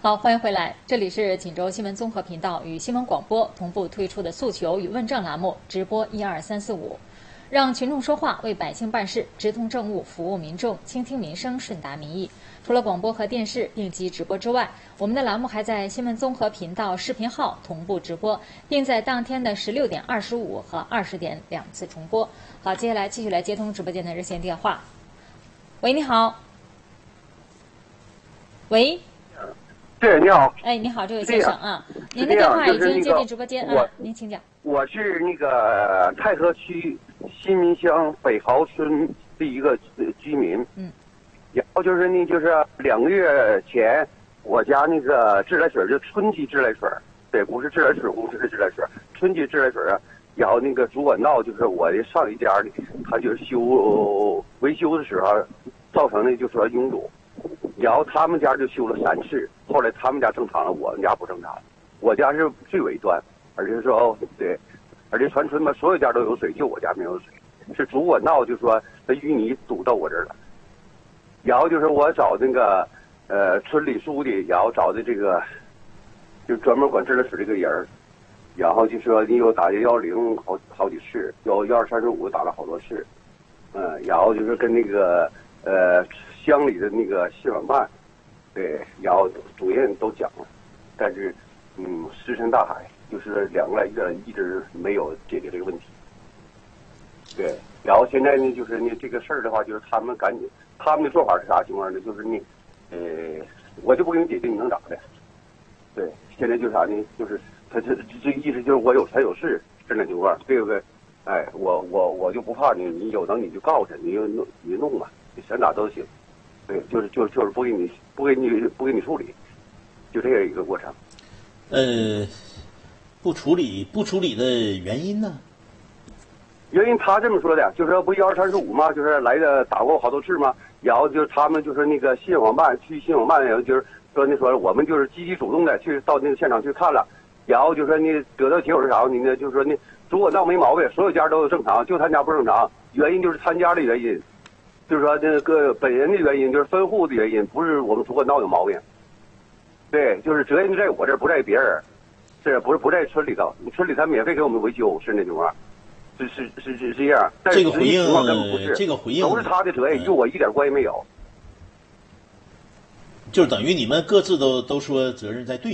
好，欢迎回来，这里是锦州新闻综合频道与新闻广播同步推出的诉求与问政栏目，直播12345，让群众说话，为百姓办事，直通政务，服务民众，倾听民生，顺达民意。除了广播和电视应急直播之外，我们的栏目还在新闻综合频道视频号同步直播，并在当天的16点25和20点2次重播。好，接下来继续来接通直播间的热线电话。喂，你好。喂。 对，你好。 哎，你好，这位先生啊，您的电话已经接进直播间啊，您请讲。 我是那个太和区新民乡北豪村的一个居民。然后就是呢，就是2个月前，我家那个自来水就春季自来水，对，不是自来水公司的自来水，春季自来水啊。然后那个主管道就是我的上一家呢，他就是维修的时候造成的就说拥堵。然后他们家就修了3次，后来他们家正常了，我们家不正常。我家是最尾端，而且说对，而且全村嘛，所有家都有水，就我家没有水。是主管道就说那淤泥堵到我这儿了，然后就是我找那个村里书记，然后找的这个就专门管自来水这个人儿，然后就说你有打110好几次，有1235打了好多次，然后就是跟那个乡里的那个谢网办，对，然后主任都讲了，但是石沉大海，就是2个来月一直没有解决这个问题。对，然后现在呢，就是呢这个事儿的话，就是他们赶紧，他们的做法是啥情况呢？就是呢，我就不给你解决，你能咋的？对，现在就是啥呢？就是他这意思就是我有财有势这种情况，对不对？哎，我就不怕你，你有能你就告诉他，你弄吧，你想咋都行。对，就是不给你处理，就这样一个过程。 不处理的原因呢？ 原因他这么说的，就是不1235嘛，就是来的打过好多次嘛，然后就他们就是那个信网办然后就是说我们就是积极主动的去到那个现场去看了，然后就说你得到结果是啥呢？就是说你主管道没毛病，所有家都正常，就他家不正常，原因就是他家的原因。就是说那个本人的原因，就是分户的原因，不是我们主管道有毛病。对，就是责任在我这儿，不在别人，是不在村里头？村里他免费给我们维修，是那情况，是这样。但这个回应都是他的责任，与我一点关系没有。 就是等于你们各自都说责任在对